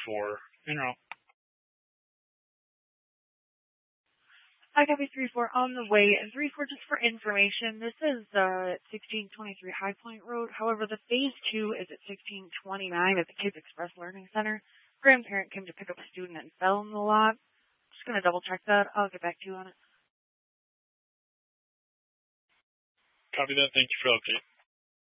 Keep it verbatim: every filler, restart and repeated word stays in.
four, en route. I copy three four on the way, and three four just for information. This is uh, sixteen twenty-three High Point Road. However, the phase two is at sixteen twenty-nine at the Kids Express Learning Center. Grandparent came to pick up a student and fell in the lot. Just going to double check that. I'll get back to you on it. Copy that. Thank you for the update.